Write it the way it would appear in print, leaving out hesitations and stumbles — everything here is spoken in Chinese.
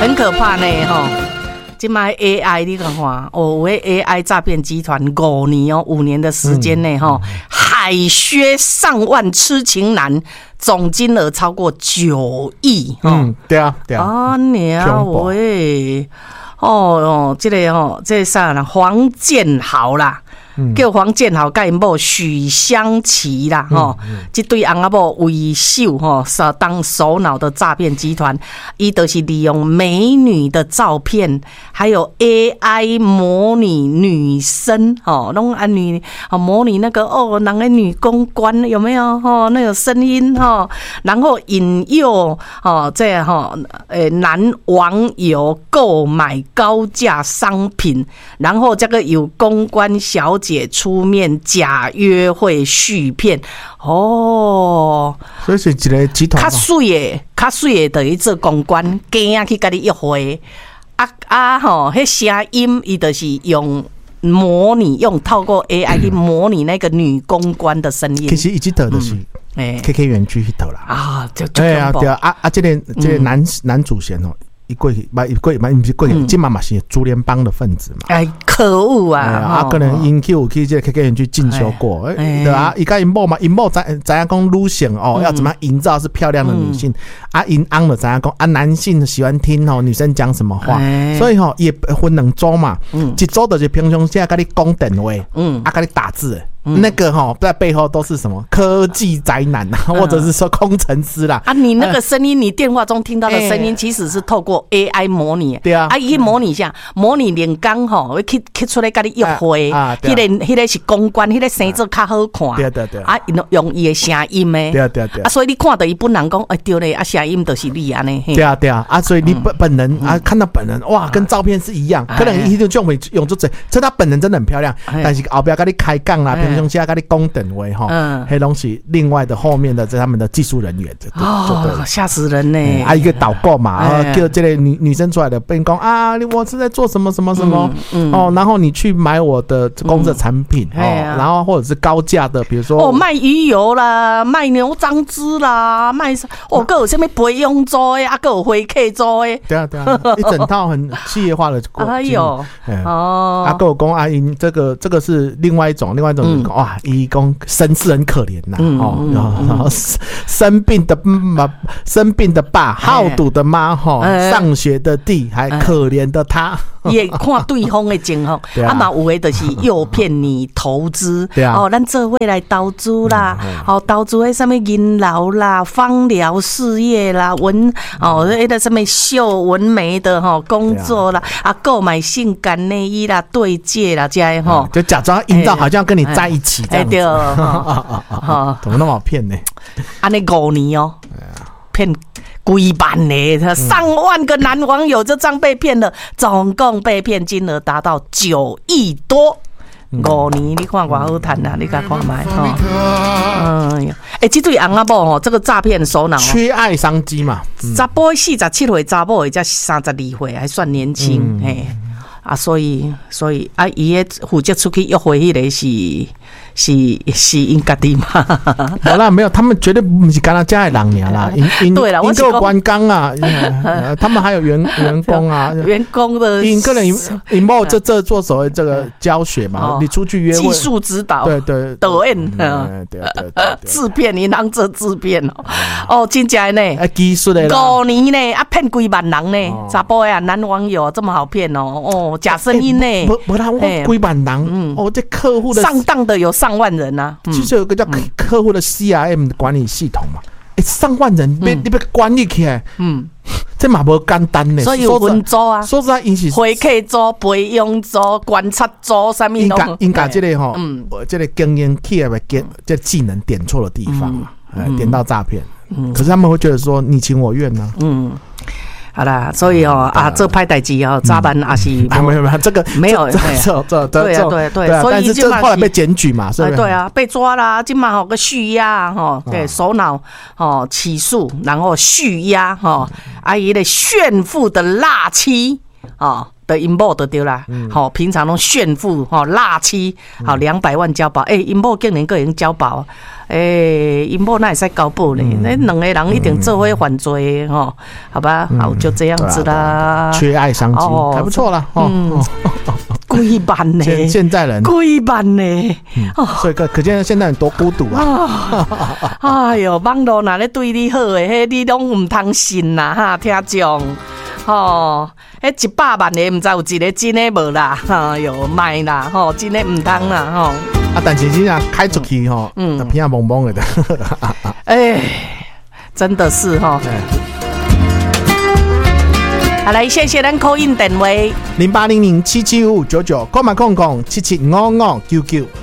很可怕呢吼。现在 AI 你看看，有的 AI 诈骗集团5年哦，5年的时间内哈，海削上万痴情男，总金额超过9亿。 对啊，对啊。 啊娘喂，这个啥啦？黄建豪啦。叫黄建豪甲因某许香琪啦，这对翁仔某为首当首脑的诈骗集团，伊就是利用美女的照片，还有 AI 模拟女生，弄模拟那个人的女公关有没有？那个声音然后引诱男网友购买高价商品，然后这个有公关小姐出面假约会续骗所以是一个集团。 较水的，等于做公关，假去甲你约会。迄声音伊就是用模拟，透过 AI 去模拟那个女公关的声音。 其实一直头就是 KK 园区迄头啦。对啊，这个男主线伊过去，不是过去，今嘛是竹联帮的分子嘛。 可恶啊！ 可能因有去这个 KK 园区进修过，对啊。伊甲因某嘛，因某知影讲女性要怎么样营造是漂亮的女性因翁就知影讲男性喜欢听女生讲什么话，所以也分2组嘛，一组就是平常时甲你讲电话，甲你打字。那个在背后都是什么科技宅男或者是说工程师啦。你那个声音， 你电话中听到的声音，其实是透过 AI 模拟。 对啊。 伊模拟一下，模拟连刚会去出来跟你约会。迄个是公关，迄个生做较好看。 对。 用伊的声音的。 对。 所以你看到伊本人讲，对嘞，声音就是你安尼。 对啊。所以你本人看到本人哇，跟照片是一样。可能伊就用做这他本人真的很漂亮，但是后边跟你开杠啦。平常时跟你讲电话黑东西，另外的后面的他们的技术人员就对了， 吓死人呢！ 一个导购嘛，叫这类女生出来的，跟讲我是在做什么什么什么然后你去买我的公司产品然后或者是高价的，比如说卖鱼油啦，卖牛樟芝啦，卖还有什么培养组的，还有回客组的， 对啊，一整套很企业化的还有还有讲因这个是另外一种哇，伊讲身世很可怜呐，生病的爸，好赌的妈，上学的弟，还可怜的他， 也看对方的情况，嘛有的就是诱骗你投资，咱做伙来投资啦，投资迄什么银楼啦、芳疗事业啦、迄个什么秀纹眉的工作啦，购买性感内衣啦、对戒啦，这样就假装营造好像跟你在一起这样子。 对， 怎么那么好骗呢？ 安尼5年骗几万呢，上万个男网友就这样被骗了，总共被骗金额达到9亿多。5年，你看多好赚啊！你看卖这对翁仔某这个诈骗首脑缺爱商机嘛。 查甫47岁，查某才32岁，还算年轻所以伊个负责出去约会迄个是因家己嘛？ 好啦，没有，他们绝对不是干他家的人啦。 对啦， 因有员工啊，他们还有员工啊， 员工的因个人因某这做所谓这个教学嘛，你出去约会技术指导， 对， 导演，对，制片你当这制片真正呢， 技术的 5年呢，骗几万人呢，查甫的男网友这么好骗假声音呢， 不啦，几万人这客户的上当的有上万人啊， 就是有个叫客户的 CRM 管理系统嘛，上万人你被管理起来，这嘛不简单呢。 所以有分组啊， 说实在，因是会客组、培养组、观察组，什么都应该这个这个经验起来这技能点错了地方点到诈骗。可是他们会觉得说你情我愿呢。 好啦，所以这歹代志早晚也是没有这个没有对，所以这后来被检举嘛，是不是？ 对啊，被抓啦，今嘛个续押对，首脑起诉，然后续押伊的炫富的辣妻哦。的因某就对啦，好，平常拢炫富，辣妻，好200万交保，因某竟然个人交保，因某那也使交保呢？那两个人一定做伙犯罪吼，好吧，好就这样子啦。 缺爱相机还不错啦， 几万呢？ 现在人几万呢？ 所以可见现在人多孤独啊！ 哎呦，网络哪咧对你好诶，你拢唔通信啦哈，听众。100万的，唔知有一个真的无啦，哎呦，卖啦，真的唔通啦， 但是真正开出去偏啊蒙蒙的， 真的是好，来，谢谢咱call in电话 0800775599，购买空7755999。